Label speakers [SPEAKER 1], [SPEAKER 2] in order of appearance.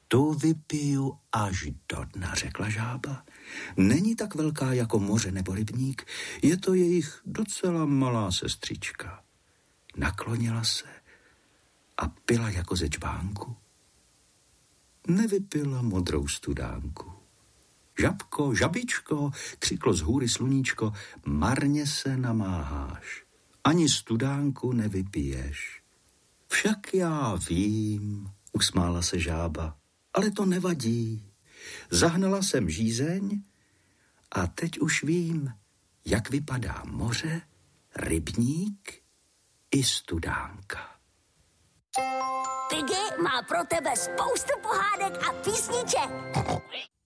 [SPEAKER 1] Tu vypiju až do dna, řekla žába. Není tak velká jako moře nebo rybník, je to jejich docela malá sestřička. Naklonila se a pila jako ze čbánku. Nevypila modrou studánku. Žabko, žabičko, křiklo z hůry sluníčko, marně se namáháš, ani studánku nevypiješ. Však já vím, usmála se žába, ale to nevadí. Zahnala jsem žízeň a teď už vím, jak vypadá moře, rybník i studánka.
[SPEAKER 2] Piggy má pro tebe spoustu pohádek a písniček.